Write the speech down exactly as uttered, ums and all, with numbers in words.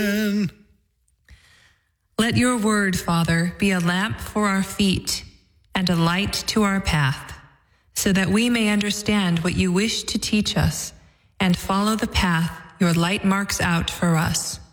Let your word, Father, be a lamp for our feet and a light to our path, so that we may understand what you wish to teach us and follow the path your light marks out for us.